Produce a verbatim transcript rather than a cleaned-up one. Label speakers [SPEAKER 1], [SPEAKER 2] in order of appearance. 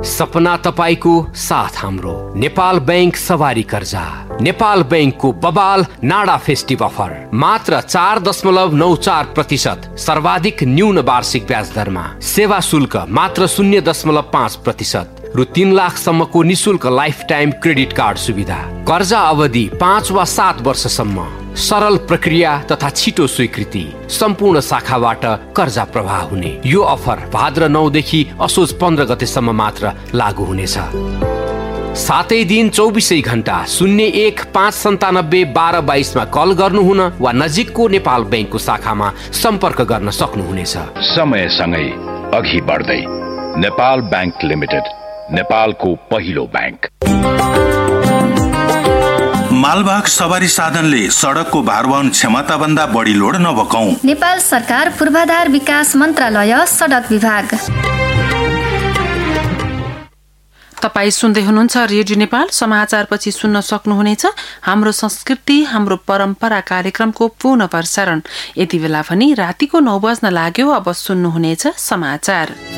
[SPEAKER 1] सपना तपाईको साथ हाम्रो। नेपाल बैंक सवारी कर्जा। नेपाल बैंकको बबाल नाडा फेस्टिभ अफर मात्र चार दशमलव नौ चार प्रतिशत सर्वाधिक न्यून वार्षिक ब्याज दरमा। सेवा शुल्क मात्र शून्य दशमलव पाँच प्रतिशत। रु तीन लाखसम्मको निशुल्क लाइफ टाइम क्रेडिट कार्ड सुविधा। कर्जा अवधि पाँच वा सात वर्षसम्म। सरल प्रक्रिया तथा छिटो स्वीकृति। सम्पूर्ण शाखाबाट कर्जा प्रवाह हुने। यो अफर भाद्र नौ देखि असोज पन्ध्र गतेसम्म मात्र लागू हुनेछ। सातै दिन चौबिसै घण्टा शून्य एक पाँच सन्तानब्बे बाह्र बाइसमा कल गर्नुहुन वा नजिकको नेपाल बैंकको शाखामा सम्पर्क गर्न सक्नुहुनेछ।
[SPEAKER 2] समयसँगै अघि बढ्दै नेपाल बैंक लिमिटेड, नेपालको पहिलो बैंक।
[SPEAKER 3] मालवाहक सवारी साधनले सडकको भारवहन क्षमता भन्दा बढी लोड नबोकाऊ।
[SPEAKER 4] नेपाल सरकार पूर्वाधार विकास मन्त्रालय सडक विभाग।
[SPEAKER 5] तपाई सुन्दै हुनुहुन्छ रेडियो नेपाल समाचार। पछि सुन्न सक्नुहुनेछ हाम्रो संस्कृति हाम्रो परम्परा कार्यक्रमको पुनः प्रसारण। यति बेला पनि रातिको नौ बज्न लाग्यो। अब सुन्नुहुनेछ समाचार।